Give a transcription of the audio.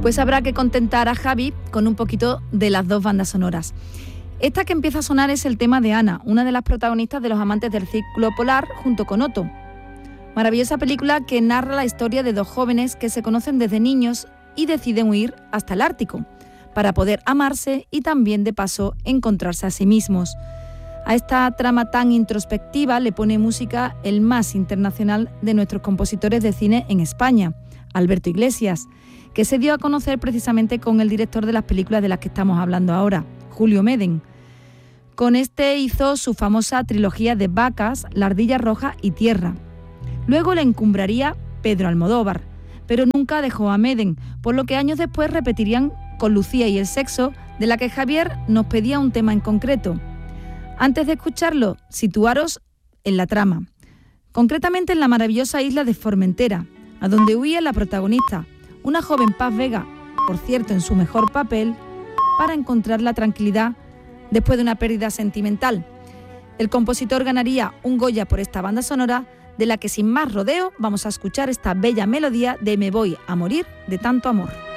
Pues habrá que contentar a Javi con un poquito de las dos bandas sonoras. Esta que empieza a sonar es el tema de Ana, una de las protagonistas de Los amantes del círculo polar, junto con Otto. Maravillosa película que narra la historia de dos jóvenes que se conocen desde niños y deciden huir hasta el Ártico, para poder amarse y también de paso encontrarse a sí mismos. A esta trama tan introspectiva le pone música el más internacional de nuestros compositores de cine en España, Alberto Iglesias, que se dio a conocer precisamente con el director de las películas de las que estamos hablando ahora, Julio Medem. Con este hizo su famosa trilogía de Vacas, La ardilla roja y Tierra. Luego le encumbraría Pedro Almodóvar, pero nunca dejó a Medem, por lo que años después repetirían con Lucía y el sexo, de la que Javier nos pedía un tema en concreto. Antes de escucharlo, situaros en la trama, concretamente en la maravillosa isla de Formentera, a donde huía la protagonista, una joven Paz Vega, por cierto en su mejor papel, para encontrar la tranquilidad después de una pérdida sentimental. El compositor ganaría un Goya por esta banda sonora, de la que sin más rodeo vamos a escuchar esta bella melodía de Me voy a morir de tanto amor.